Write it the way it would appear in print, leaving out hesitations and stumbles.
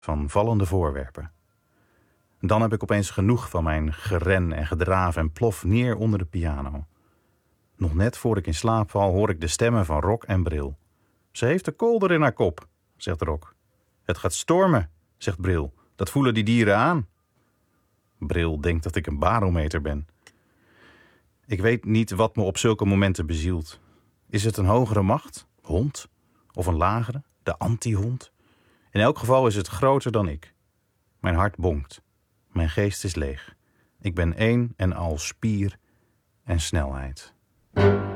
van vallende voorwerpen. Dan heb ik opeens genoeg van mijn geren en gedraaf en plof neer onder de piano. Nog net voor ik in slaap val hoor ik de stemmen van Rock en Bril. Ze heeft de kolder in haar kop, zegt Rock. Het gaat stormen, zegt Bril. Dat voelen die dieren aan. Bril denkt dat ik een barometer ben. Ik weet niet wat me op zulke momenten bezielt. Is het een hogere macht, hond, of een lagere, de anti-hond? In elk geval is het groter dan ik. Mijn hart bonkt. Mijn geest is leeg. Ik ben één en al spier en snelheid.